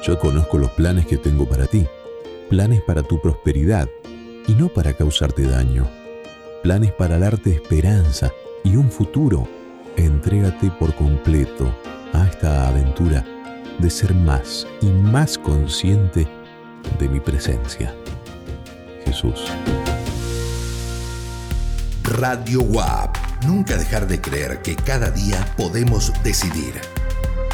Yo conozco los planes que tengo para ti, planes para tu prosperidad y no para causarte daño, planes para darte esperanza y un futuro. Entrégate por completo a esta aventura de ser más y más consciente de mi presencia. Jesús. Radio WAP. Nunca dejar de creer que cada día podemos decidir.